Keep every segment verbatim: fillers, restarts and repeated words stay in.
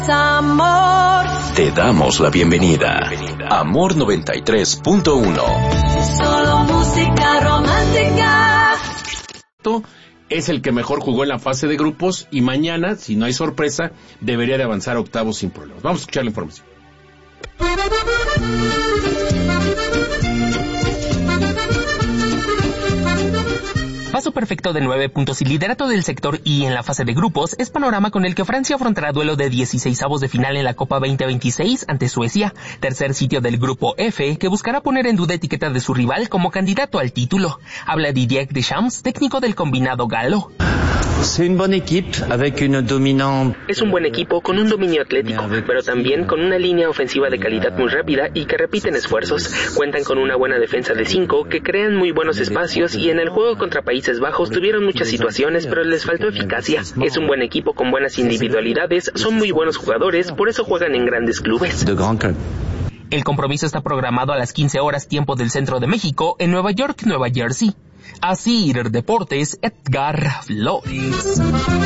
Amor. Te damos la bienvenida. Amor noventa y tres punto uno. Solo música romántica. Es el que mejor jugó en la fase de grupos y mañana, si no hay sorpresa, debería de avanzar a octavos sin problemas. Vamos a escuchar la información. Paso perfecto de nueve puntos y liderato del sector I en la fase de grupos es panorama con el que Francia afrontará duelo de dieciseisavos de final en la Copa veinte veintiséis ante Suecia, tercer sitio del grupo F, que buscará poner en duda etiqueta de su rival como candidato al título. Habla Didier Deschamps, técnico del combinado galo. Es un buen equipo con un dominio atlético, pero también con una línea ofensiva de calidad muy rápida y que repiten esfuerzos. Cuentan con una buena defensa de cinco, que crean muy buenos espacios y en el juego contra Países Bajos tuvieron muchas situaciones, pero les faltó eficacia. Es un buen equipo con buenas individualidades, son muy buenos jugadores, por eso juegan en grandes clubes. El compromiso está programado a las quince horas tiempo del centro de México en Nueva York, Nueva Jersey. Así Deportes, Edgar Flores.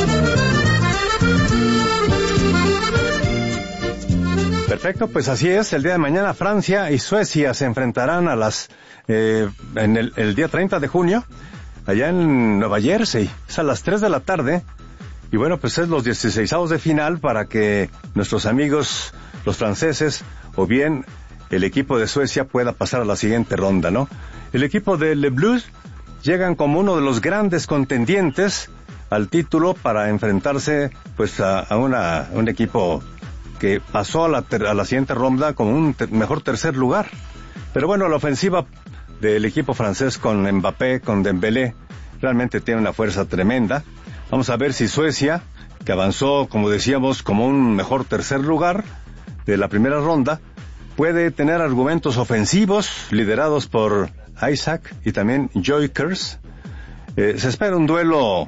Perfecto, pues así es. El día de mañana Francia y Suecia se enfrentarán a las eh, en el, el día treinta de junio allá en Nueva Jersey. Es a las tres de la tarde. Y bueno, pues es los dieciseisavos de final para que nuestros amigos, los franceses, o bien el equipo de Suecia pueda pasar a la siguiente ronda, ¿no? El equipo de Le Blues llegan como uno de los grandes contendientes al título para enfrentarse pues a, a una un equipo que pasó a la, ter, a la siguiente ronda como un ter, mejor tercer lugar. Pero bueno, la ofensiva del equipo francés con Mbappé, con Dembélé, realmente tiene una fuerza tremenda. Vamos a ver si Suecia, que avanzó, como decíamos, como un mejor tercer lugar de la primera ronda, puede tener argumentos ofensivos liderados por Isaac y también Joykers. Eh, se espera un duelo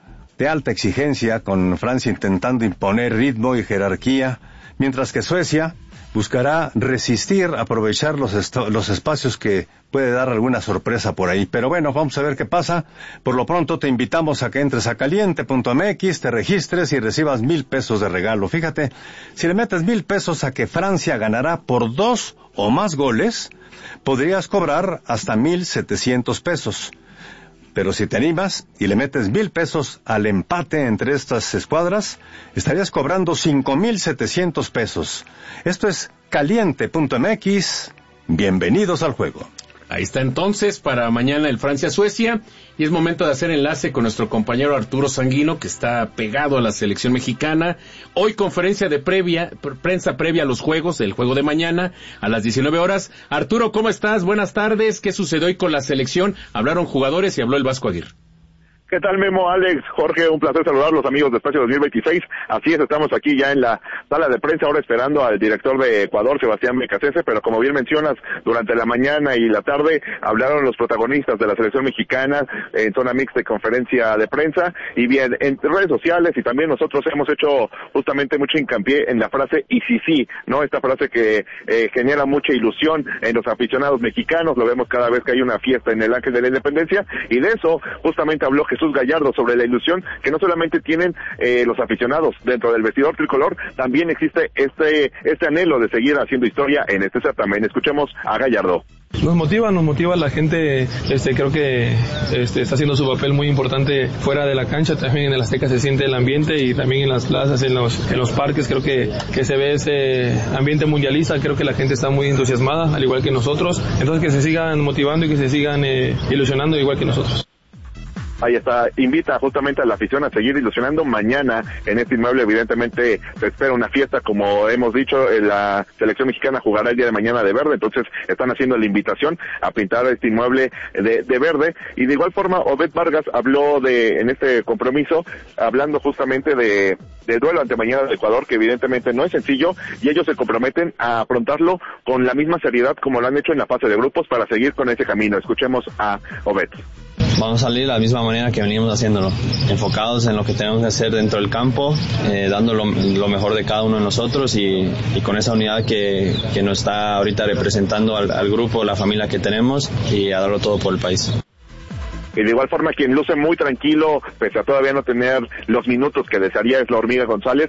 de alta exigencia con Francia intentando imponer ritmo y jerarquía, mientras que Suecia buscará resistir, aprovechar los, esto- los espacios que puede dar alguna sorpresa por ahí. Pero bueno, vamos a ver qué pasa. Por lo pronto te invitamos a que entres a caliente punto m x, te registres y recibas mil pesos de regalo. Fíjate, si le metes mil pesos a que Francia ganará por dos o más goles, podrías cobrar hasta mil setecientos pesos. Pero si te animas y le metes mil pesos al empate entre estas escuadras, estarías cobrando cinco mil setecientos pesos. Esto es caliente punto m x. Bienvenidos al juego. Ahí está entonces para mañana el Francia-Suecia y es momento de hacer enlace con nuestro compañero Arturo Sanguino, que está pegado a la selección mexicana. Hoy conferencia de previa, prensa previa a los juegos, el juego de mañana a las diecinueve horas. Arturo, ¿cómo estás? Buenas tardes. ¿Qué sucedió hoy con la selección? Hablaron jugadores y habló el Vasco Aguirre. ¿Qué tal, Memo, Alex, Jorge? Un placer saludarlos, amigos de Espacio dos mil veintiséis. Así es, estamos aquí ya en la sala de prensa, ahora esperando al director de Ecuador, Sebastián Becasese, pero como bien mencionas, durante la mañana y la tarde hablaron los protagonistas de la selección mexicana en zona mixta de conferencia de prensa, y bien, en redes sociales, y también nosotros hemos hecho justamente mucho hincapié en la frase "y sí, sí", ¿no? Esta frase que eh, genera mucha ilusión en los aficionados mexicanos, lo vemos cada vez que hay una fiesta en el Ángel de la Independencia, y de eso justamente habló Jesús Jesús Gallardo sobre la ilusión que no solamente tienen eh, los aficionados dentro del vestidor tricolor, también existe este este anhelo de seguir haciendo historia en este certamen. Escuchemos a Gallardo. Nos motiva, nos motiva la gente, este, creo que este, está haciendo su papel muy importante fuera de la cancha, también en el Azteca se siente el ambiente y también en las plazas, en los, en los parques, creo que, que se ve ese ambiente mundialista, creo que la gente está muy entusiasmada, al igual que nosotros, entonces que se sigan motivando y que se sigan eh, ilusionando igual que nosotros. Ahí está, invita justamente a la afición a seguir ilusionando. Mañana en este inmueble evidentemente se espera una fiesta, como hemos dicho, la selección mexicana jugará el día de mañana de verde, entonces están haciendo la invitación a pintar este inmueble de, de verde, y de igual forma Obed Vargas habló de en este compromiso, hablando justamente de, de duelo ante mañana de Ecuador, que evidentemente no es sencillo, y ellos se comprometen a afrontarlo con la misma seriedad como lo han hecho en la fase de grupos para seguir con ese camino. Escuchemos a Obed. Vamos a salir de la misma manera que venimos haciéndolo, enfocados en lo que tenemos que hacer dentro del campo, eh, dando lo, lo mejor de cada uno de nosotros y, y con esa unidad que, que nos está ahorita representando al, al grupo, la familia que tenemos, y a darlo todo por el país. Y de igual forma quien luce muy tranquilo, pese a todavía no tener los minutos que desearía, es la Hormiga González,